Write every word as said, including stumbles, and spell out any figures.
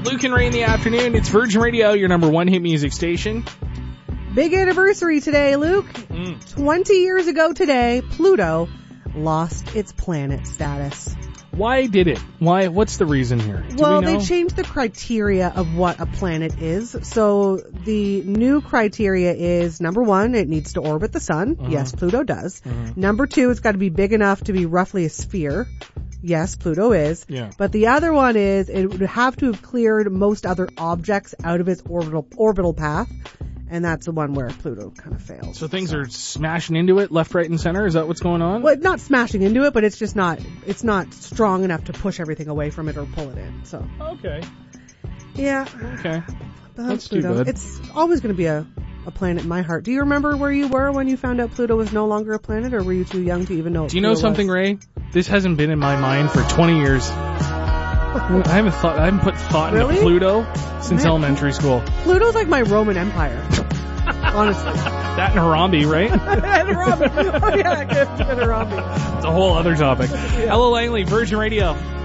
Luke and Ray in the afternoon. It's Virgin Radio, your number one hit music station. Big anniversary today, Luke. Mm. twenty years ago today, Pluto lost its planet status. Why did it? Why? What's the reason here? Do well, we know? they changed the criteria of what a planet is. So the new criteria is, number one, it needs to orbit the sun. Uh-huh. Yes, Pluto does. Uh-huh. Number two, it's got to be big enough to be roughly a sphere. Yes, Pluto is. Yeah. But the other one is it would have to have cleared most other objects out of its orbital orbital path. And that's the one where Pluto kind of fails. So things so. are smashing into it left, right, and center? Is that what's going on? Well, not smashing into it, but it's just not, it's not strong enough to push everything away from it or pull it in. So. Okay. Yeah. Okay. But That's Pluto. too bad. It's always going to be a, a planet in my heart. Do you remember where you were when you found out Pluto was no longer a planet, or were you too young to even know what Do you know Pluto something, was? Ray? This hasn't been in my mind for twenty years. I haven't thought, I haven't put thought Really? into Pluto since Man. elementary school. Pluto's like my Roman Empire. Honestly. That and Harambe, right? And Harambe. Oh yeah, I guess it's Harambe. It's a whole other topic. Ella Langley, Virgin Radio.